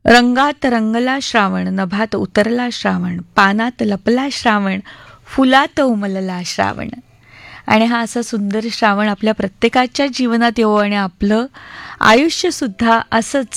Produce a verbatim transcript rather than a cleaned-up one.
रंगात रंगला श्रावण, नभात उतरला श्रावण, पानात लपला श्रावण, फुलात उमलला श्रावण. आणि हा असा सुंदर श्रावण आपल्या प्रत्येकाच्या जीवनात येवो आणि आपलं आयुष्यसुद्धा असंच